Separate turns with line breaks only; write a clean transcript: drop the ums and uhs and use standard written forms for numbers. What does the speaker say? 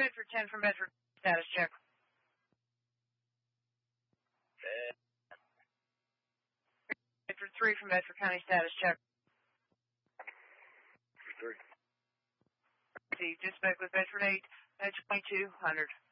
Bedford 10 from Bedford, status check. Bedford 3 from Bedford County, status check.
3.
Just spoke with Bedford 8 at 2200.